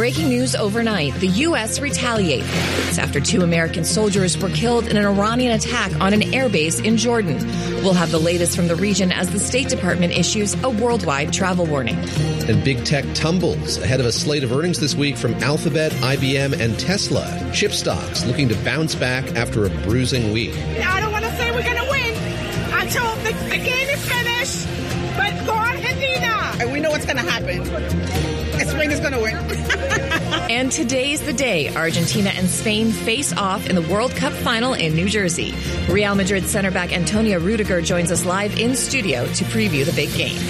Breaking news overnight, the U.S. retaliates after 2 American soldiers were killed in an Iranian attack on an airbase in Jordan. We'll have the latest from the region as the State Department issues a worldwide travel warning. And big tech tumbles ahead of a slate of earnings this week from Alphabet, IBM, and Tesla. Chip stocks looking to bounce back after a bruising week. I don't want to say we're going to win until the game is finished, but go on, Argentina. And we know what's going to happen. Spain is going to win. And today's the day Argentina and Spain face off in the World Cup final in New Jersey. Real Madrid center back Antonio Rudiger joins us live in studio to preview the big game.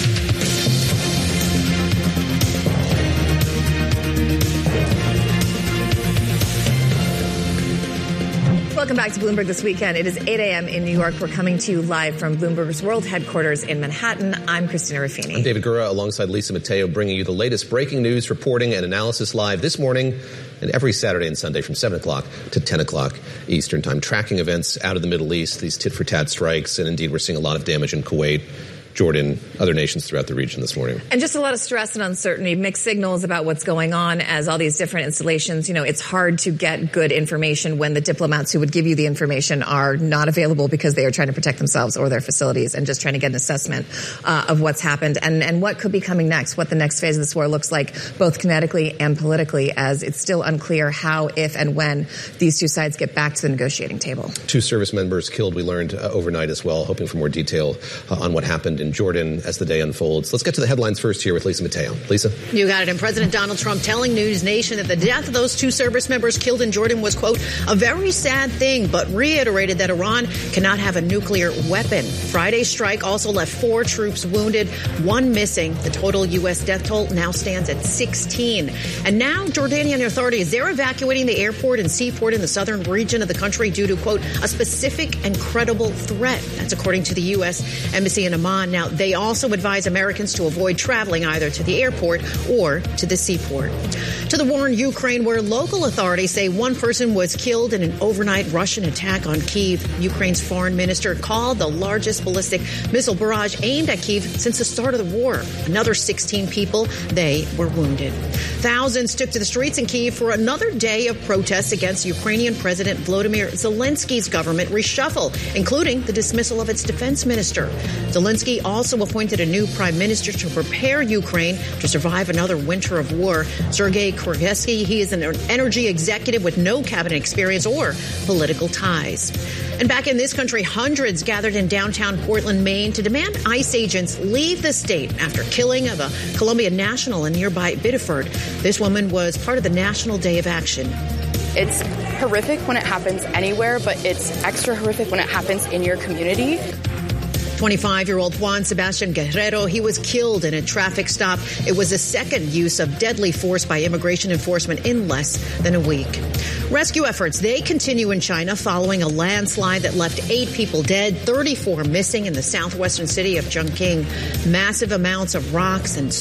Welcome back to Bloomberg This Weekend. It is 8 a.m. in New York. We're coming to you live from Bloomberg's World Headquarters in Manhattan. I'm Christina Ruffini. I'm David Gura alongside Lisa Mateo, bringing you the latest breaking news, reporting, and analysis live this morning and every Saturday and Sunday from 7 o'clock to 10 o'clock Eastern Time. Tracking events out of the Middle East, these tit-for-tat strikes, and indeed we're seeing a lot of damage in Kuwait, Jordan, other nations throughout the region this morning. And just a lot of stress and uncertainty, mixed signals about what's going on as all these different installations. You know, it's hard to get good information when the diplomats who would give you the information are not available because they are trying to protect themselves or their facilities and just trying to get an assessment of what's happened and what could be coming next, what the next phase of this war looks like, both kinetically and politically, as it's still unclear how, if, and when these two sides get back to the negotiating table. 2 service members killed, we learned overnight as well, hoping for more detail on what happened in Jordan as the day unfolds. Let's get to the headlines first here with Lisa Mateo. Lisa? You got it. And President Donald Trump telling News Nation that the death of those 2 service members killed in Jordan was, quote, a very sad thing, but reiterated that Iran cannot have a nuclear weapon. Friday's strike also left 4 troops wounded, 1 missing. The total U.S. death toll now stands at 16. And now Jordanian authorities, they're evacuating the airport and seaport in the southern region of the country due to, quote, a specific and credible threat. That's according to the U.S. Embassy in Amman. Now, they also advise Americans to avoid traveling either to the airport or to the seaport. To the war in Ukraine, where local authorities say 1 person was killed in an overnight Russian attack on Kyiv. Ukraine's foreign minister called the largest ballistic missile barrage aimed at Kyiv since the start of the war. Another 16 people, they were wounded. Thousands took to the streets in Kyiv for another day of protests against Ukrainian President Volodymyr Zelensky's government reshuffle, including the dismissal of its defense minister. Zelensky also appointed a new prime minister to prepare Ukraine to survive another winter of war. Sergei Kyrgyzsky, he is an energy executive with no cabinet experience or political ties. And back in this country, hundreds gathered in downtown Portland, Maine to demand ICE agents leave the state after killing of a Colombian national in nearby Biddeford. This woman was part of the National Day of Action. It's horrific when it happens anywhere, but it's extra horrific when it happens in your community. 25-year-old Juan Sebastian Guerrero, he was killed in a traffic stop. It was the second use of deadly force by immigration enforcement in less than a week. Rescue efforts, they continue in China following a landslide that left 8 people dead, 34 missing in the southwestern city of Chongqing. Massive amounts of rocks and